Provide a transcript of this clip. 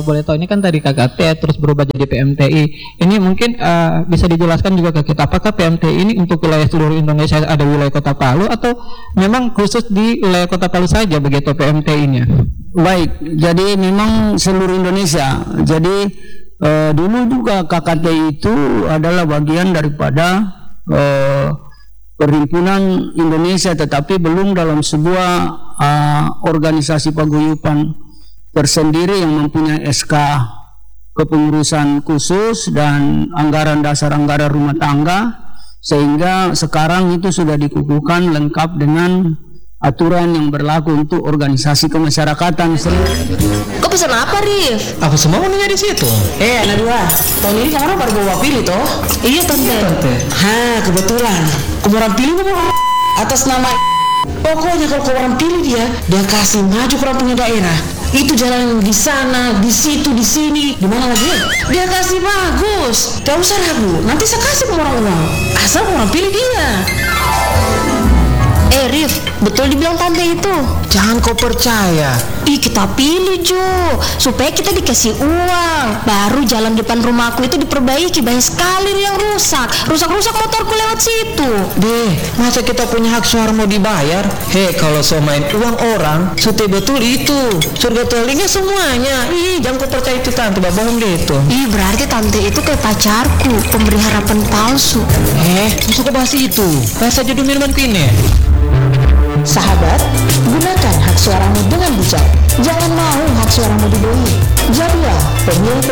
kalau boleh tahu, ini kan tadi KKT terus berubah jadi PMTI. Ini mungkin bisa dijelaskan juga ke kita, apakah PMTI ini untuk wilayah seluruh Indonesia, ada wilayah Kota Palu, atau memang khusus di wilayah Kota Palu saja begitu PMTI-nya? Baik, jadi memang seluruh Indonesia. Jadi dulu juga KKT itu adalah bagian daripada Perhimpunan Indonesia, tetapi belum dalam sebuah organisasi paguyuban tersendiri yang mempunyai SK kepengurusan khusus dan anggaran dasar, anggaran rumah tangga, sehingga sekarang itu sudah dikukuhkan lengkap dengan aturan yang berlaku untuk organisasi kemasyarakatan. Kau pesan apa, Rif? Aku semua mau nanya di situ. Anak dua, tahun ini kamu baru bawa pilih toh? Iya tante. Kebetulan. Kamu orang pilih mau atas nama. Pokoknya kalau kau orang pilih dia kasih maju ke orang punya daerah. Itu jalan di sana, di situ, di sini, di mana lagi? Dia kasih bagus. Gak usah ragu. Nanti saya kasih ke orang uang. Asal orang pilih dia. Rif, betul dibilang tante itu. Jangan kau percaya. Kita pilih Jo, supaya kita dikasih uang. Baru jalan depan rumahku itu diperbaiki. Banyak sekali yang rusak motorku lewat situ. Masa kita punya hak suara mau dibayar? Kalau so main uang orang, sute betul itu. Surga telinga semuanya. Jangan kau percaya itu tante, bohong deh itu. Berarti tante itu kayak pacarku, pemberi harapan palsu. Masuk ke bahas itu. Bahas aja dulu minuman ini. Sahabat, gunakan hak suaramu dengan bijak. Jangan mau hak suaramu dibohongi. Jadilah pemilih